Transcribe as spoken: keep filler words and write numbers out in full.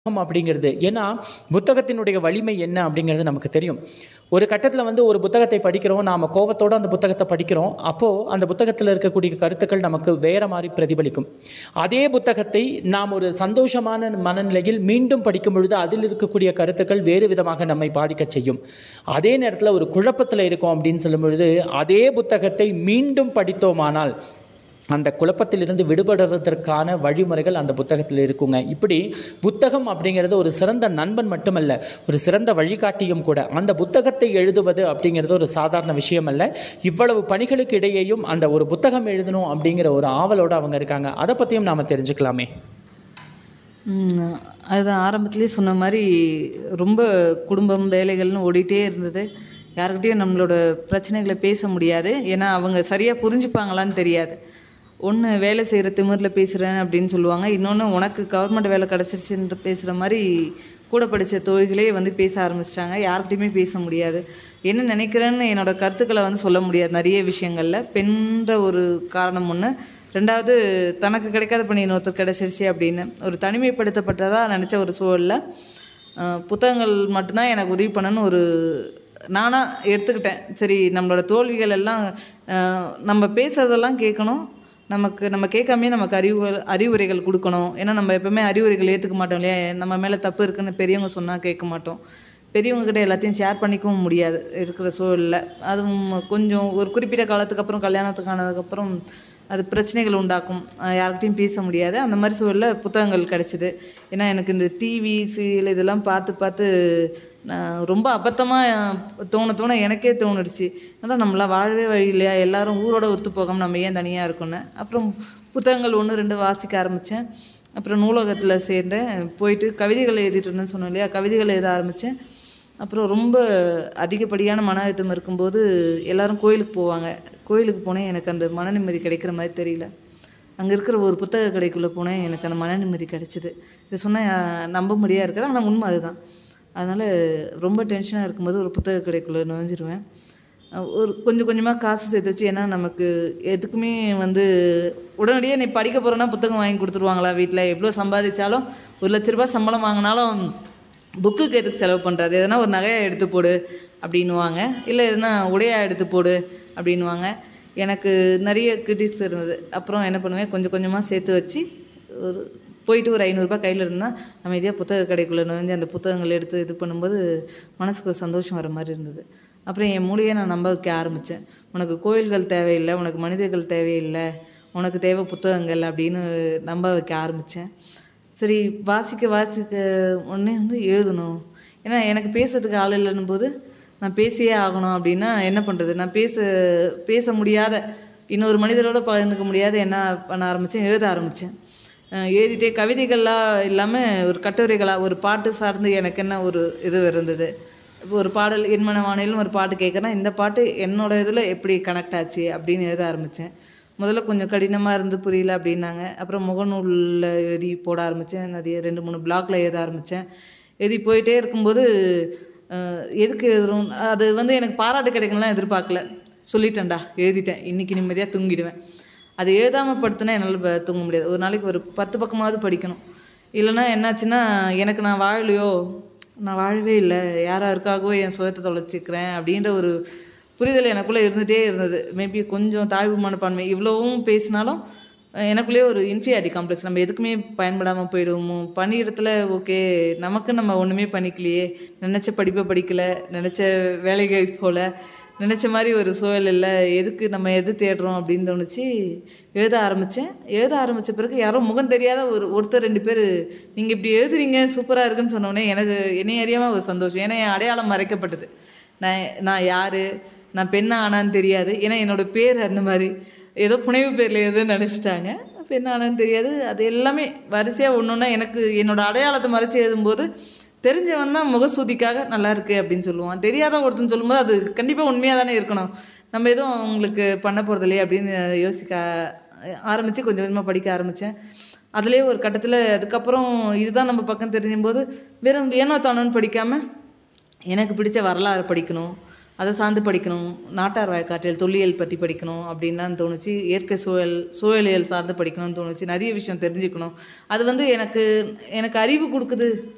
அப்படிங்கிறது. ஏன்னா, புத்தகத்தினுடைய வலிமை என்ன அப்படிங்கிறது நமக்கு தெரியும். ஒரு கட்டத்தில வந்து ஒரு புத்தகத்தை படிக்கிறோம். நாம கோவத்தோட அந்த புத்தகத்த படிக்கிறோம். அப்போ அந்த புத்தகத்தில இருக்கக்கூடிய கருத்துக்கள் நமக்கு வேற மாரி பிரதிபலிக்கும். அதே புத்தகத்தை நாம் ஒரு சந்தோஷமான மனநிலையில் மீண்டும் படிக்கும் பொழுது, அதில் இருக்கக்கூடிய கருத்துக்கள் வேறு விதமாக நம்மை பாதிக்கச் செய்யும். அதே நேரத்தில ஒரு குழப்பத்தில இருக்கோம் அப்படின்னு சொல்லும் பொழுது, அதே புத்தகத்தை மீண்டும் படித்தோமானால், அந்த குழப்பத்திலிருந்து விடுபடுவதற்கான வழிமுறைகள் அந்த புத்தகத்தில் இருக்குங்க. இப்படி புத்தகம் அப்படிங்கிறது ஒரு சிறந்த நண்பன் மட்டுமல்ல, ஒரு சிறந்த வழிகாட்டியும் கூட. அந்த புத்தகத்தை எழுதுவது அப்படிங்கிறது ஒரு சாதாரண விஷயம் அல்ல. இவ்வளவு பணிகளுக்கு இடையேயும் அந்த ஒரு புத்தகம் எழுதணும் அப்படிங்கிற ஒரு ஆவலோட அவங்க இருக்காங்க. அதை பத்தியும் நாம தெரிஞ்சுக்கலாமே. ம். அதுதான் ஆரம்பத்திலேயே சொன்ன மாரி, ரொம்ப குடும்பம், வேலைகள்னு ஓடிட்டே இருந்தது. யார்கிட்டயும் நம்மளோட பிரச்சனைகள பேச முடியாது. ஏன்னா, அவங்க சரியா புரிஞ்சுப்பாங்களான்னு தெரியாது. ஒண்ணு வேலை செய்ற திமிர்ல பேசுறேன் அப்படின்னு சொல்லுவாங்க. இன்னொன்னு உனக்கு கவர்மெண்ட் வேலை கிடைச்சிருச்சுன்னு பேசுற மாரி கூட படிச்ச தோழிகளே வந்து பேச ஆரம்பிச்சிட்டாங்க. யார்கிட்டயுமே பேச முடியாது. என்ன நினைக்கிறேன்னு என்னோட கருத்துக்கள வந்து சொல்ல முடியாது நெறைய விஷயங்கள்ல. பெண்ன்ற ஒரு காரணம் ஒண்ணு. ரெண்டாவது தனக்கு கிடைக்காத பணி இன்னொருத்தருக்கு கிடைச்சிருச்சு அப்படின்னு. ஒரு தனிமைப்படுத்தப்பட்டதா நெனைச்ச ஒரு சூழல்ல, அ புத்தகங்கள் மட்டும்தான் எனக்கு உதவி பண்ணணும்னு ஒரு நானா எடுத்துக்கிட்டேன். சரி, நம்மளோட தோல்விகள் எல்லாம் அ நம்ம பேசுறதெல்லாம் கேட்கணும். நமக்கு நம்ம கேட்காமயே நமக்கு அறிவு அறிவுரைகள் குடுக்கணும். ஏன்னா, நம்ம எப்பவுமே அறிவுரைகள் ஏத்துக்க மாட்டோம் இல்லையா? நம்ம மேல தப்பு இருக்குன்னு பெரியவங்க சொன்னா கேட்க மாட்டோம். பெரியவங்க கிட்ட எல்லாத்தையும் ஷேர் பண்ணிக்கவும் முடியாது இருக்கிற சூழல்ல. அதுவும் கொஞ்சம் ஒரு குறிப்பிட்ட காலத்துக்கு அப்புறம், கல்யாணத்துக்கு ஆனதுக்கப்புறம் அது பிரச்சனைகள் உண்டாக்கும். அ யார்கிட்டயும் பேச முடியாது. அந்த மாரி சூழல்ல புத்தகங்கள் கிடைச்சது. ஏன்னா, எனக்கு இந்த டிவி, சீரியல் இதெல்லாம் பார்த்து பார்த்து நான் ரொம்ப அபத்தமா தோண தோண எனக்கே தோணுடுச்சு. அதான் நம்மளாம் வாழவே வழி இல்லையா? எல்லாரும் ஊரோட ஒத்து போகாம நம்ம ஏன் தனியா இருக்கோன்னு. அப்புறம் புத்தகங்கள் ஒன்று, ரெண்டு வாசிக்க ஆரம்பிச்சேன். அப்புறம் நூலகத்தில சேர்ந்தேன். போயிட்டு கவிதைகள் எழுதிட்டு இருந்தேன்னு சொன்னேன் இல்லையா? கவிதைகள் எழுத ஆரம்பிச்சேன். அப்புறம் ரொம்ப அதிகப்படியான மன அழுத்தம் இருக்கும்போது எல்லாரும் கோயிலுக்கு போவாங்க. கோயிலுக்கு போனேன். எனக்கு அந்த மன நிம்மதி கிடைக்கிற மாரி தெரியல. அங்க இருக்கிற ஒரு புத்தக கடைக்குள்ள போனேன். எனக்கு அந்த மன நிம்மதி கிடைச்சது. இத சொன்னா நம்ப முடியா இருக்காது. ஆனா உண்மை அதுதான். அதனால ரொம்ப டென்ஷனா இருக்கும்போது ஒரு புத்தக கடைக்குள்ள நுழைஞ்சிருவேன். ஒரு கொஞ்சம் கொஞ்சமா காசு சேர்த்து வச்சு, ஏன்னா நமக்கு எதுக்குமே வந்து உடனடியா நீ படிக்க போறேன்னா புத்தகம் வாங்கி குடுத்துருவாங்களா வீட்ல? எவ்வளோ சம்பாதிச்சாலும் ஒரு லட்ச ரூபாய் சம்பளம் வாங்குனாலும் புக்குக்கு எதுக்கு செலவு பண்றது? எதனா ஒரு நகையா எடுத்து போடு அப்படின்னுவாங்க. இல்ல எதனா உடையா எடுத்து போடு அப்படின்னுவாங்க. எனக்கு நெறைய கிரிட்டிக்ஸ் இருந்தது. அப்புறம் என்ன பண்ணுவேன், கொஞ்சம் கொஞ்சமா சேர்த்து வச்சு ஒரு போயிட்டு ஒரு ஐநூறு ரூபாய் கையில இருந்தா அமைதியா புத்தக கடைக்குள்ள நுழைஞ்சு அந்த புத்தகங்கள் எடுத்து இது பண்ணும்போது மனசுக்கு ஒரு சந்தோஷம் வர மாரி இருந்தது. அப்புறம் என் மூளையே நான் நம்ப வைக்க ஆரம்பிச்சேன். உனக்கு கோயில்கள் தேவையில்ல, உனக்கு மனிதர்கள் தேவையில்ல, உனக்கு தேவை புத்தகங்கள் அப்படின்னு நம்ப வைக்க ஆரம்பிச்சேன். சரி, வாசிக்க வாசிக்க உடனே வந்து எழுதணும். ஏன்னா, எனக்கு பேசுறதுக்கு ஆள் இல்லன்னும் போது நான் பேசியே ஆகணும் அப்படின்னா என்ன பண்றது? நான் பேச பேச முடியாத, இன்னொரு மனிதரோட பகிர்ந்துக்க முடியாத என்ன பண்ண ஆரம்பிச்சேன், எழுத ஆரம்பிச்சேன். அ எழுதிட்டே கவிதைகள்லாம் இல்லாம ஒரு கட்டுரைகளா, ஒரு பாட்டு சார்ந்து எனக்கு என்ன ஒரு இது இருந்தது. இப்போ ஒரு பாடல் என் மனவானில்னு ஒரு பாட்டு கேட்குறேன்னா, இந்த பாட்டு என்னோட இதில எப்படி கனெக்ட் ஆச்சு அப்படின்னு எழுத ஆரம்பிச்சேன். முதல்ல கொஞ்சம் கடினமா இருந்து புரியல அப்படின்னாங்க. அப்புறம் முகநூல்ல எழுதி போட ஆரம்பிச்சேன். நெறைய ரெண்டு, மூணு பிளாக்ல எழுத ஆரம்பிச்சேன். எழுதி போயிட்டே இருக்கும்போது அ எதுக்கு எழுதுறோம், அது வந்து எனக்கு பாராட்டு கிடைக்கும்லாம் எதிர்பார்க்கல. சொல்லிட்டேன்டா, எழுதிட்டேன். இன்னைக்கு நிம்மதியா தூங்கிடுவேன். அது எழுதாம படுத்துனா என்னால ப தூங்க முடியாது. ஒரு நாளைக்கு ஒரு பத்து பக்கமாவது படிக்கணும். இல்லைன்னா என்னாச்சுன்னா, எனக்கு நான் வாழலையோ, நான் வாழவே இல்ல, யார் யாருக்காகவோ என் சுயத்த தொலைச்சிக்கிறேன் அப்படின்ற ஒரு புரிதல் எனக்குள்ள இருந்துட்டே இருந்தது. மேபி கொஞ்சம் தாழ்வு மனப்பான்மை. இவ்வளவும் பேசினாலும் எனக்குள்ளேயே ஒரு இன்ஃபீரியாரிட்டி காம்ப்ளெக்ஸ். நம்ம எதுக்குமே பயன்படாம போயிடுவோமோ, பணியிடத்துல ஓகே, நமக்கு நம்ம ஒண்ணுமே பண்ணிக்கலையே, நினைச்ச படிப்பை படிக்கல, நினைச்ச வேலைகள் போல, நினைச்ச மாதிரி ஒரு சூழல் இல்ல, எதுக்கு நம்ம எது தேடுறோம் அப்படின்னு தோணுச்சு. எழுத ஆரம்பிச்சேன். எழுத ஆரம்பிச்ச பிறகு யாரோ முகம் தெரியாத ஒரு ஒருத்தர் ரெண்டு பேர் நீங்க இப்படி எழுதுறீங்க சூப்பரா இருக்குன்னு சொன்னோடனே எனக்கு என்னைய அறியாம ஒரு சந்தோஷம். ஏன்னா என் அடையாளம் மறைக்கப்பட்டது. நான் நான் யாரு, நான் பெண்ணா ஆனான்னு தெரியாது. ஏன்னா என்னோட பேர் அந்த மாதிரி ஏதோ புனைவு பேர்ல எதுன்னு நினைச்சிட்டாங்க. பெண்ணா ஆனான்னு தெரியாது. அது எல்லாமே வரிசையா ஒன்று ஒன்றா எனக்கு என்னோட அடையாளத்தை மறைச்சு எழுதும்போது, தெரிஞ்சவன் தான் முகசூதிக்காக நல்லா இருக்கு அப்படின்னு சொல்லுவான். தெரியாத ஒருத்தன் சொல்லும்போது அது கண்டிப்பா உண்மையா தானே இருக்கணும். நம்ம எதுவும் அவங்களுக்கு பண்ண போறது இல்லையே அப்படின்னு யோசிக்க ஆரம்பிச்சு கொஞ்சம் கொஞ்சமா படிக்க ஆரம்பிச்சேன். அதுலயே ஒரு கட்டத்துல அதுக்கப்புறம் இதுதான் நம்ம பக்கம் தெரிஞ்சும்போது வெறும் ஏனோ தானோன்னு படிக்காம எனக்கு பிடிச்ச வரலாறு படிக்கணும், அதை சார்ந்து படிக்கணும், நாட்டார் வழக்காற்றியல் தொல்லியல் பற்றி படிக்கணும் அப்படின்லாம் தோணுச்சு. இயற்கை சூழல் சூழலியல் சார்ந்து படிக்கணும்னு தோணுச்சு. நிறைய விஷயம் தெரிஞ்சுக்கணும். அது வந்து எனக்கு எனக்கு அறிவு கொடுக்குது.